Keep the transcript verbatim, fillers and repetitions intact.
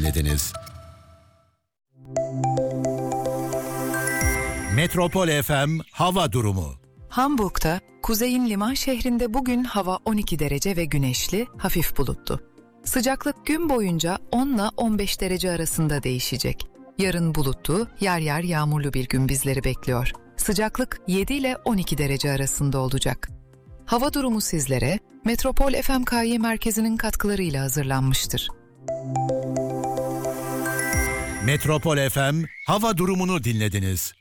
dinlediniz. Metropol F M hava durumu. Hamburg'da, kuzeyin liman şehrinde bugün hava on iki derece ve güneşli, hafif bulutlu. Sıcaklık gün boyunca on ile on beş derece arasında değişecek. Yarın bulutlu, yer yer yağmurlu bir gün bizleri bekliyor. Sıcaklık yedi ile on iki derece arasında olacak. Hava durumu sizlere Metropol F M K Y merkezinin katkılarıyla hazırlanmıştır. Metropol F M hava durumunu dinlediniz.